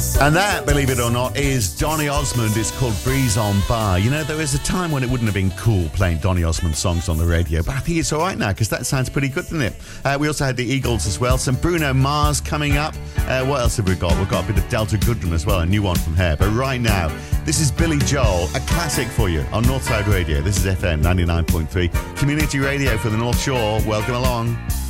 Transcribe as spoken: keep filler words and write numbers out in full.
And that, believe it or not, is Donny Osmond. It's called Breeze on By. You know, there was a time when it wouldn't have been cool playing Donny Osmond songs on the radio, but I think it's all right now because that sounds pretty good, doesn't it? Uh, we also had the Eagles as well. Some Bruno Mars coming up. Uh, what else have we got? We've got a bit of Delta Goodrem as well, a new one from Hair. But right now, this is Billy Joel, a classic for you on Northside Radio. This is F M ninety-nine point three, community radio for the North Shore. Welcome along.